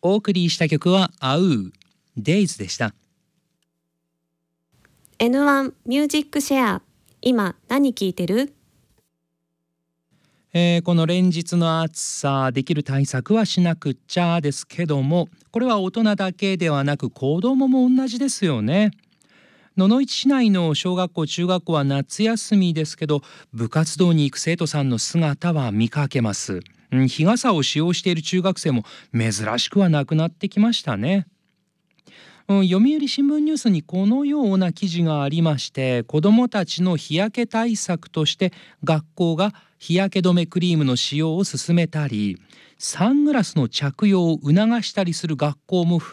お送りした曲はアウー Days でした。 N1 ミュージックシェア、今何聞いてる？ この連日の暑さ、できる対策はしなくっちゃですけども、これは大人だけではなく子どもも同じですよね。野々市市内の小学校中学校は夏休みですけど、部活動に行く生徒さんの姿は見かけます。日傘を使用している中学生も珍しくはなくなってきましたね。読売新聞ニュースにこのような記事がありまして、子どもたちの日焼け対策として学校が日焼け止めクリームの使用を勧めたり、サングラスの着用を促したりする学校も